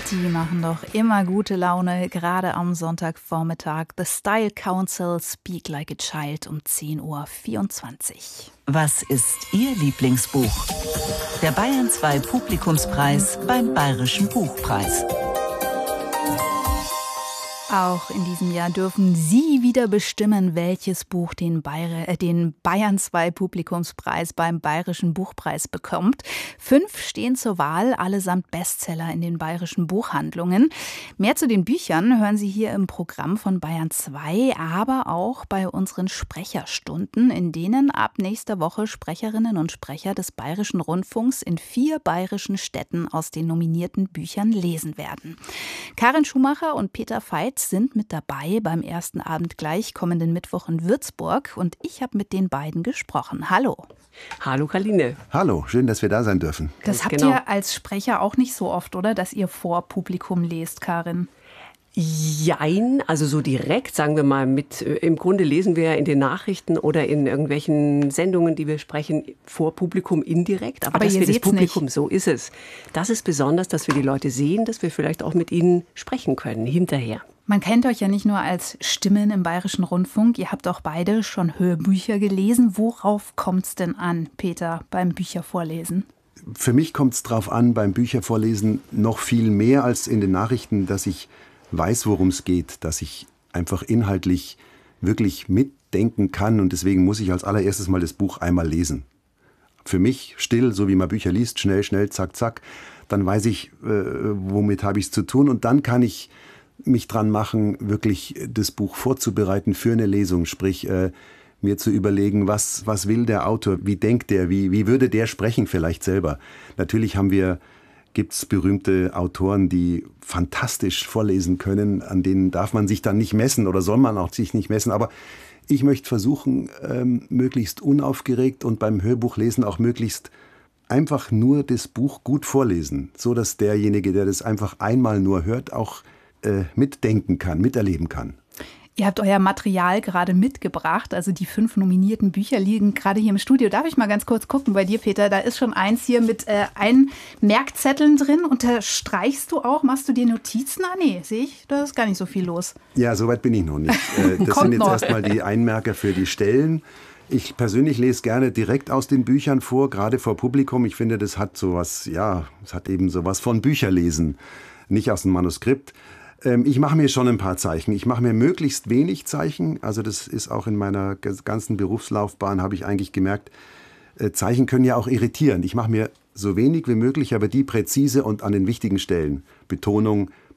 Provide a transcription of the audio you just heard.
Die machen doch immer gute Laune, gerade am Sonntagvormittag. The Style Council, Speak Like a Child um 10:24 Uhr. Was ist Ihr Lieblingsbuch? Der Bayern 2 Publikumspreis beim Bayerischen Buchpreis. Auch in diesem Jahr dürfen Sie wieder bestimmen, welches Buch den Bayern 2 Publikumspreis beim Bayerischen Buchpreis bekommt. 5 stehen zur Wahl, allesamt Bestseller in den bayerischen Buchhandlungen. Mehr zu den Büchern hören Sie hier im Programm von Bayern 2, aber auch bei unseren Sprecherstunden, in denen ab nächster Woche Sprecherinnen und Sprecher des Bayerischen Rundfunks in 4 bayerischen Städten aus den nominierten Büchern lesen werden. Karin Schumacher und Peter Veit sind mit dabei beim ersten Abend gleich kommenden Mittwoch in Würzburg und ich habe mit den beiden gesprochen. Hallo. Hallo Karline. Hallo, schön, dass wir da sein dürfen. Das habt ihr als Sprecher auch nicht so oft, oder? Dass ihr vor Publikum lest, Karin? Jein, also so direkt, sagen wir mal, im Grunde lesen wir in den Nachrichten oder in irgendwelchen Sendungen, die wir sprechen, vor Publikum indirekt. Aber dass wir das Publikum, nicht. So ist es. Das ist besonders, dass wir die Leute sehen, dass wir vielleicht auch mit ihnen sprechen können, hinterher. Man kennt euch ja nicht nur als Stimmen im Bayerischen Rundfunk, ihr habt auch beide schon Hörbücher gelesen. Worauf kommt es denn an, Peter, beim Büchervorlesen? Für mich kommt es darauf an, beim Büchervorlesen noch viel mehr als in den Nachrichten, dass ich weiß, worum es geht, dass ich einfach inhaltlich wirklich mitdenken kann und deswegen muss ich als allererstes mal das Buch einmal lesen. Für mich still, so wie man Bücher liest, schnell, schnell, zack, zack, dann weiß ich, womit habe ich es zu tun und dann kann ich mich dran machen, wirklich das Buch vorzubereiten für eine Lesung, sprich mir zu überlegen, was will der Autor, wie denkt der, wie würde der sprechen vielleicht selber. Natürlich gibt's berühmte Autoren, die fantastisch vorlesen können, an denen darf man sich dann nicht messen oder soll man auch sich nicht messen, aber ich möchte versuchen, möglichst unaufgeregt und beim Hörbuchlesen auch möglichst einfach nur das Buch gut vorlesen, so dass derjenige, der das einfach einmal nur hört, auch mitdenken kann, miterleben kann. Ihr habt euer Material gerade mitgebracht, also die 5 nominierten Bücher liegen gerade hier im Studio. Darf ich mal ganz kurz gucken bei dir, Peter? Da ist schon eins hier mit Merkzetteln drin. Unterstreichst du auch? Machst du dir Notizen? Ah nee, sehe ich, da ist gar nicht so viel los. Ja, soweit bin ich noch nicht. Das sind jetzt erstmal die Einmerker für die Stellen. Ich persönlich lese gerne direkt aus den Büchern vor, gerade vor Publikum. Ich finde, das hat sowas, es hat eben sowas von Bücherlesen, nicht aus dem Manuskript. Ich mache mir schon ein paar Zeichen. Ich mache mir möglichst wenig Zeichen. Also das ist auch in meiner ganzen Berufslaufbahn, habe ich eigentlich gemerkt, Zeichen können ja auch irritieren. Ich mache mir so wenig wie möglich, aber die präzise und an den wichtigen Stellen. Betonung,